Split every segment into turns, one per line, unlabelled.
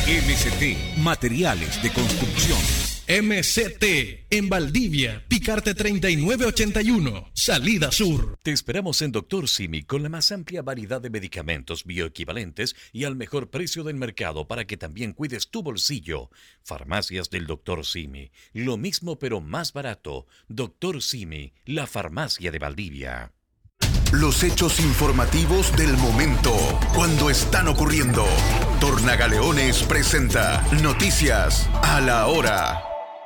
MCT Materiales de Construcción.
MCT en Valdivia, Picarte 3981, Salida Sur.
Te esperamos en Dr. Simi con la más amplia variedad de medicamentos bioequivalentes y al mejor precio del mercado para que también cuides tu bolsillo. Farmacias del Dr. Simi, lo mismo pero más barato. Dr. Simi, la farmacia de Valdivia.
Los hechos informativos del momento, cuando están ocurriendo. Tornagaleones presenta Noticias a la Hora.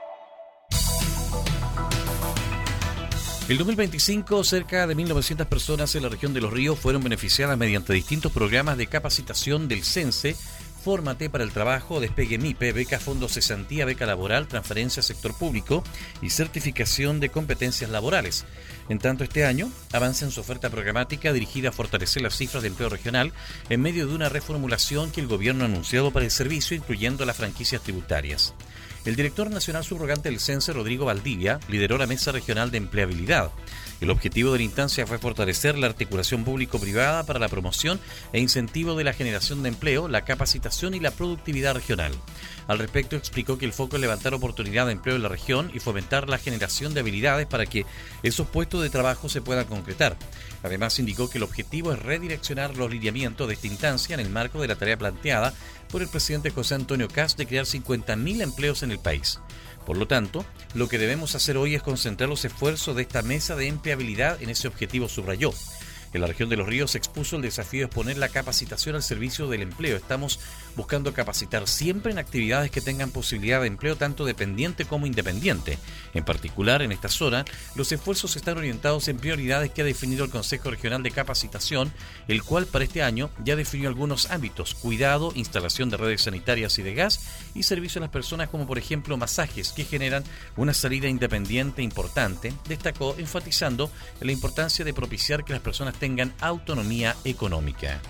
El 2025, cerca de 1.900 personas en la región de Los Ríos fueron beneficiadas mediante distintos programas de capacitación del CENSE, Fórmate para el Trabajo, Despegue MIPE, Beca Fondo Cesantía, Beca Laboral, Transferencia Sector Público y Certificación de Competencias Laborales. En tanto, este año avanza en su oferta programática dirigida a fortalecer las cifras de empleo regional en medio de una reformulación que el gobierno ha anunciado para el servicio, incluyendo las franquicias tributarias. El director nacional subrogante del CENSE, Rodrigo Valdivia, lideró la Mesa Regional de Empleabilidad. El objetivo de la instancia fue fortalecer la articulación público-privada para la promoción e incentivo de la generación de empleo, la capacitación y la productividad regional. Al respecto, explicó que el foco es levantar oportunidad de empleo en la región y fomentar la generación de habilidades para que esos puestos de trabajo se puedan concretar. Además, indicó que el objetivo es redireccionar los lineamientos de esta instancia en el marco de la tarea planteada por el presidente José Antonio Kast de crear 50.000 empleos en el país. Por lo tanto, lo que debemos hacer hoy es concentrar los esfuerzos de esta mesa de empleabilidad en ese objetivo, subrayó. En la región de Los Ríos se expuso el desafío de exponer la capacitación al servicio del empleo. Estamos buscando capacitar siempre en actividades que tengan posibilidad de empleo tanto dependiente como independiente. En particular, en esta zona, los esfuerzos están orientados en prioridades que ha definido el Consejo Regional de Capacitación, el cual para este año ya definió algunos ámbitos: cuidado, instalación de redes sanitarias y de gas y servicio a las personas, como por ejemplo masajes, que generan una salida independiente importante. Destacó enfatizando la importancia de propiciar que las personas tengan autonomía económica.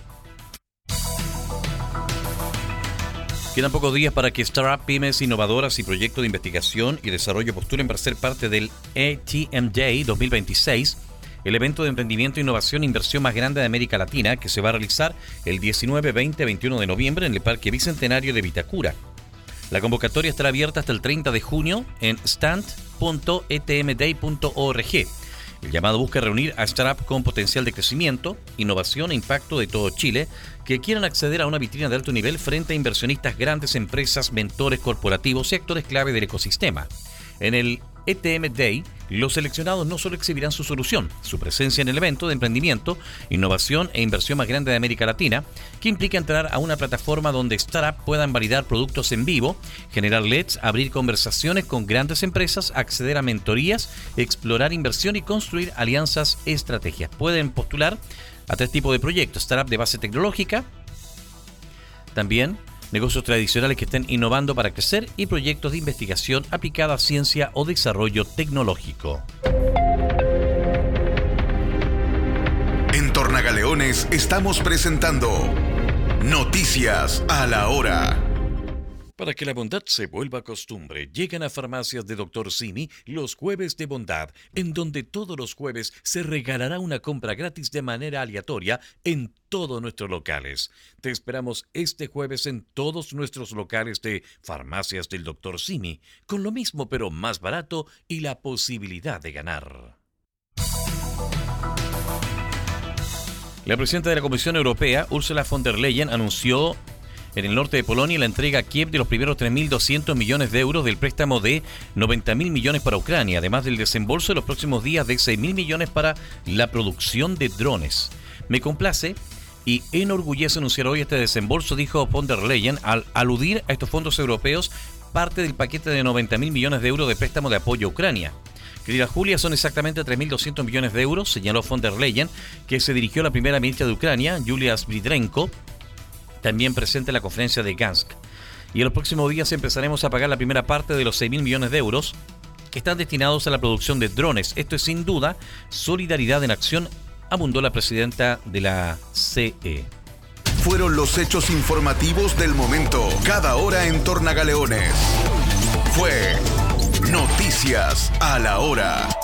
Quedan pocos días para que startups, pymes innovadoras y proyectos de investigación y desarrollo postulen para ser parte del ATMJ 2026, el evento de emprendimiento, innovación e inversión más grande de América Latina, que se va a realizar el 19, 20 y 21 de noviembre en el Parque Bicentenario de Vitacura. La convocatoria estará abierta hasta el 30 de junio en stand.etmday.org. El llamado busca reunir a startups con potencial de crecimiento, innovación e impacto de todo Chile que quieran acceder a una vitrina de alto nivel frente a inversionistas, grandes empresas, mentores corporativos y actores clave del ecosistema. En el ETM Day, los seleccionados no solo exhibirán su solución, su presencia en el evento de emprendimiento, innovación e inversión más grande de América Latina, que implica entrar a una plataforma donde startups puedan validar productos en vivo, generar leads, abrir conversaciones con grandes empresas, acceder a mentorías, explorar inversión y construir alianzas estratégicas. Pueden postular a 3 tipos de proyectos: startup de base tecnológica, también negocios tradicionales que estén innovando para crecer y proyectos de investigación aplicada a ciencia o desarrollo tecnológico.
En Tornagaleones estamos presentando Noticias a la Hora.
Para que la bondad se vuelva costumbre, llegan a Farmacias de Dr. Simi los Jueves de Bondad, en donde todos los jueves se regalará una compra gratis de manera aleatoria en todos nuestros locales. Te esperamos este jueves en todos nuestros locales de Farmacias del Dr. Simi, con lo mismo pero más barato y la posibilidad de ganar. La presidenta de la Comisión Europea, Ursula von der Leyen, anunció en el norte de Polonia la entrega a Kiev de los primeros 3.200 millones de euros del préstamo de 90.000 millones para Ucrania, además del desembolso en los próximos días de 6.000 millones para la producción de drones. Me complace y enorgullece anunciar hoy este desembolso, dijo von der Leyen, al aludir a estos fondos europeos, parte del paquete de 90.000 millones de euros de préstamo de apoyo a Ucrania. Querida Julia, son exactamente 3.200 millones de euros, señaló von der Leyen, que se dirigió a la primera ministra de Ucrania, Yulia Svridrenko, también presente en la conferencia de Gansk. Y en los próximos días empezaremos a pagar la primera parte de los 6.000 millones de euros que están destinados a la producción de drones. Esto es sin duda solidaridad en acción, abundó la presidenta de la CE.
Fueron los hechos informativos del momento, cada hora en Tornagaleones. Fue Noticias a la Hora.